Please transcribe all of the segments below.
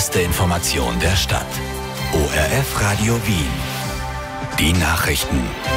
beste Information der Stadt. ORF Radio Wien. Die Nachrichten.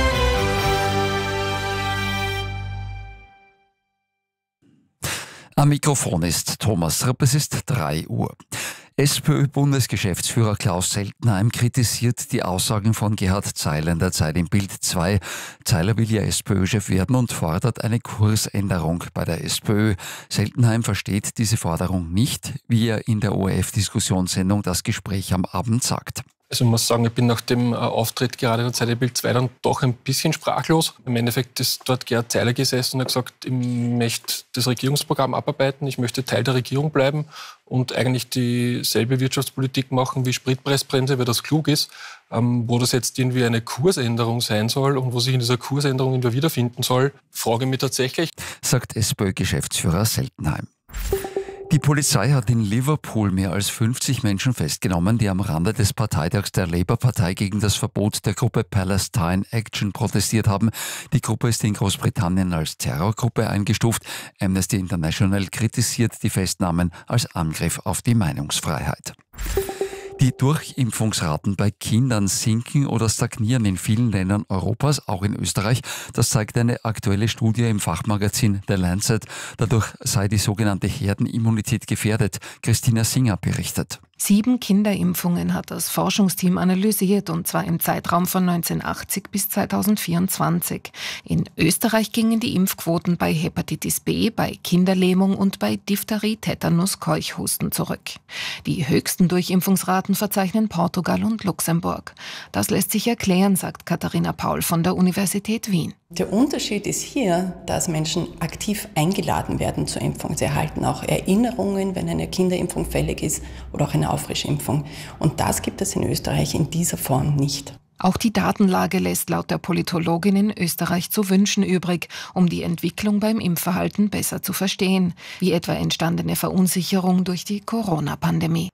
Am Mikrofon ist Thomas Ripp, es ist 3 Uhr. SPÖ-Bundesgeschäftsführer Klaus Seltenheim kritisiert die Aussagen von Gerhard Zeiler in der Zeit im Bild 2. Zeiler will ja SPÖ-Chef werden und fordert eine Kursänderung bei der SPÖ. Seltenheim versteht diese Forderung nicht, wie er in der ORF-Diskussionssendung Das Gespräch am Abend sagt. Also ich muss sagen, ich bin nach dem Auftritt gerade in der Zeit im Bild 2 dann doch ein bisschen sprachlos. Im Endeffekt ist dort Gerhard Zeiler gesessen und hat gesagt, ich möchte das Regierungsprogramm abarbeiten, ich möchte Teil der Regierung bleiben und eigentlich dieselbe Wirtschaftspolitik machen wie Spritpreisbremse, weil das klug ist. Wo das jetzt irgendwie eine Kursänderung sein soll und wo sich in dieser Kursänderung irgendwie wiederfinden soll, frage ich mich tatsächlich. Sagt SPÖ-Geschäftsführer Seltenheim. Die Polizei hat in Liverpool mehr als 50 Menschen festgenommen, die am Rande des Parteitags der Labour-Partei gegen das Verbot der Gruppe Palestine Action protestiert haben. Die Gruppe ist in Großbritannien als Terrorgruppe eingestuft. Amnesty International kritisiert die Festnahmen als Angriff auf die Meinungsfreiheit. Die Durchimpfungsraten bei Kindern sinken oder stagnieren in vielen Ländern Europas, auch in Österreich. Das zeigt eine aktuelle Studie im Fachmagazin The Lancet. Dadurch sei die sogenannte Herdenimmunität gefährdet. Christina Singer berichtet. 7 Kinderimpfungen hat das Forschungsteam analysiert, und zwar im Zeitraum von 1980 bis 2024. In Österreich gingen die Impfquoten bei Hepatitis B, bei Kinderlähmung und bei Diphtherie, Tetanus, Keuchhusten zurück. Die höchsten Durchimpfungsraten verzeichnen Portugal und Luxemburg. Das lässt sich erklären, sagt Katharina Paul von der Universität Wien. Der Unterschied ist hier, dass Menschen aktiv eingeladen werden zur Impfung. Sie erhalten auch Erinnerungen, wenn eine Kinderimpfung fällig ist oder auch eine Auffrischimpfung. Und das gibt es in Österreich in dieser Form nicht. Auch die Datenlage lässt laut der Politologin in Österreich zu wünschen übrig, um die Entwicklung beim Impfverhalten besser zu verstehen, wie etwa entstandene Verunsicherung durch die Corona-Pandemie.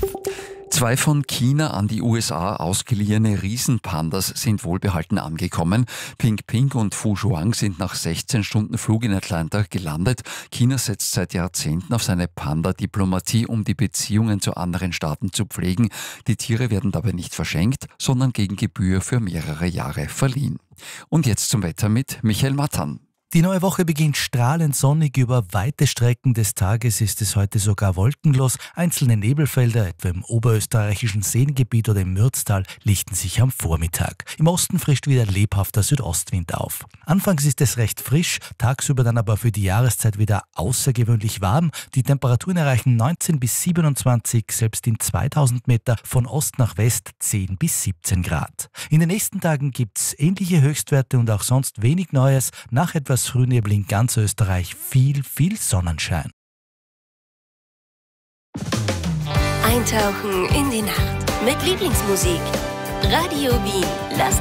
2 von China an die USA ausgeliehene Riesenpandas sind wohlbehalten angekommen. Ping Ping und Fu Zhuang sind nach 16 Stunden Flug in Atlanta gelandet. China setzt seit Jahrzehnten auf seine Panda-Diplomatie, um die Beziehungen zu anderen Staaten zu pflegen. Die Tiere werden dabei nicht verschenkt, sondern gegen Gebühr für mehrere Jahre verliehen. Und jetzt zum Wetter mit Michael Mattan. Die neue Woche beginnt strahlend sonnig. Über weite Strecken des Tages ist es heute sogar wolkenlos. Einzelne Nebelfelder, etwa im oberösterreichischen Seengebiet oder im Mürztal, lichten sich am Vormittag. Im Osten frischt wieder lebhafter Südostwind auf. Anfangs ist es recht frisch, tagsüber dann aber für die Jahreszeit wieder außergewöhnlich warm. Die Temperaturen erreichen 19 bis 27, selbst in 2000 Meter von Ost nach West 10 bis 17 Grad. In den nächsten Tagen gibt es ähnliche Höchstwerte und auch sonst wenig Neues. Nach etwas Frühnebel in ganz Österreich viel Sonnenschein. Eintauchen in die Nacht mit Lieblingsmusik. Radio Wien. Lassen